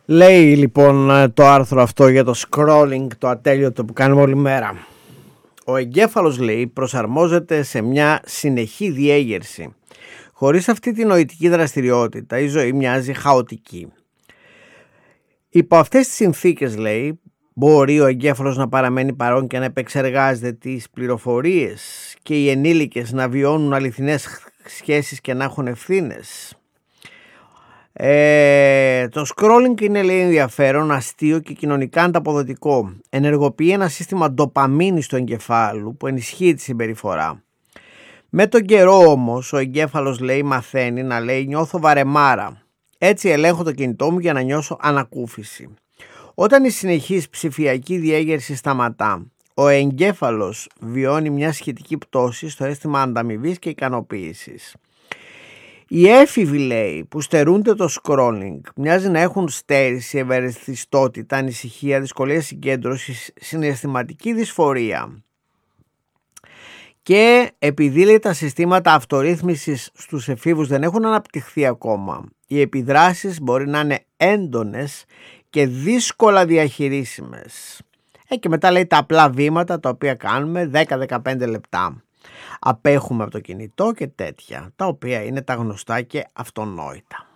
Λέει λοιπόν το άρθρο αυτό για το scrolling, το ατέλειωτο που κάνουμε όλη μέρα. Ο εγκέφαλος, λέει, προσαρμόζεται σε μια συνεχή διέγερση. Χωρίς αυτή τη νοητική δραστηριότητα η ζωή μοιάζει χαοτική. Υπό αυτές τις συνθήκες, λέει, μπορεί ο εγκέφαλος να παραμένει παρόν και να επεξεργάζεται τις πληροφορίες και οι ενήλικες να βιώνουν αληθινές σχέσεις και να έχουν ευθύνες. Το scrolling είναι, λέει, ενδιαφέρον, αστείο και κοινωνικά ανταποδοτικό. Ενεργοποιεί ένα σύστημα ντοπαμίνης του εγκεφάλου που ενισχύει τη συμπεριφορά. Με τον καιρό όμως ο εγκέφαλος, λέει, μαθαίνει να λέει νιώθω βαρεμάρα. Έτσι ελέγχω το κινητό μου για να νιώσω ανακούφιση. Όταν η συνεχής ψηφιακή διέγερση σταματά, ο εγκέφαλος βιώνει μια σχετική πτώση στο αίσθημα ανταμοιβής και ικανοποίησης. Οι έφηβοι, λέει, που στερούνται το scrolling μοιάζει να έχουν στέρηση, ευαισθητότητα, ανησυχία, δυσκολία συγκέντρωσης, συναισθηματική δυσφορία. Και επειδή, λέει, τα συστήματα αυτορύθμισης στους εφήβους δεν έχουν αναπτυχθεί ακόμα, οι επιδράσεις μπορεί να είναι έντονες και δύσκολα διαχειρίσιμες. Και μετά, λέει, τα απλά βήματα τα οποία κάνουμε 10-15 λεπτά. Απέχουμε από το κινητό και τέτοια, τα οποία είναι τα γνωστά και αυτονόητα.